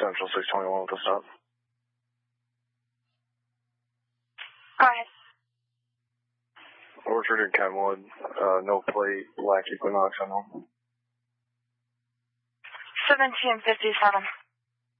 Central 621 with the stop. Go ahead. Orchard and Kenwood, no plate, black Equinox on them. 1757.